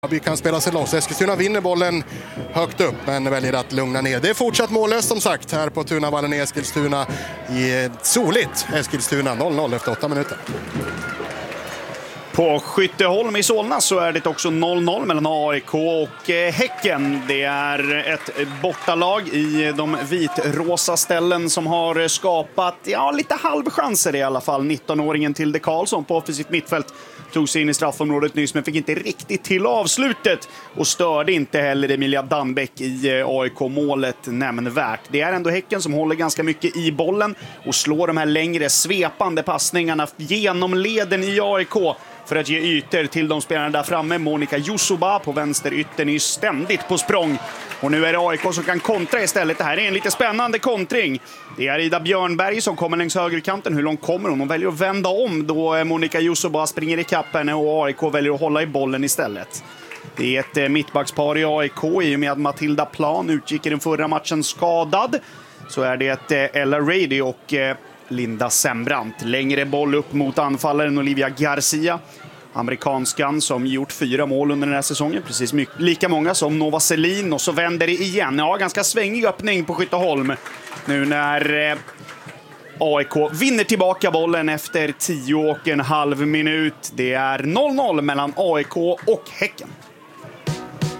Vi kan spela sig loss. Eskilstuna vinner bollen högt upp men väljer att lugna ner. Det är fortsatt mållöst som sagt här på Tunavallen i Eskilstuna. I soligt Eskilstuna 0-0 efter 8 minuter. På Skytteholm i Solna så är det också 0-0 mellan AIK och Häcken. Det är ett bortalag i de vitrosa ställen som har skapat lite halvchanser i alla fall. 19-åringen Tilde Karlsson på offensivt mittfält tog sig in i straffområdet nyss men fick inte riktigt till avslutet och störde inte heller Emilia Danbeck i AIK-målet nämnvärt. Det är ändå Häcken som håller ganska mycket i bollen och slår de här längre svepande passningarna genom leden i AIK för att ge ytor till de spelarna där framme. Monica Jusuba på vänster yttern är ständigt på språng. Och nu är det AIK som kan kontra istället. Det här är en lite spännande kontring. Det är Ida Björnberg som kommer längs högerkanten. Hur långt kommer hon? Hon väljer att vända om då Monica Jusuba springer i kapp henne och AIK väljer att hålla i bollen istället. Det är ett mittbackspar i AIK i och med att Matilda Plan utgick i den förra matchen skadad. Så är det ett Ella Rady och Linda Sembrant. Längre boll upp mot anfallaren Olivia Garcia. Amerikanskan som gjort 4 mål under den här säsongen. Precis lika många som Nova Selin. Och så vänder det igen. Ja, ganska svängig öppning på Skytteholm. Nu när AIK vinner tillbaka bollen efter 10,5 minut. Det är 0-0 mellan AIK och Häcken.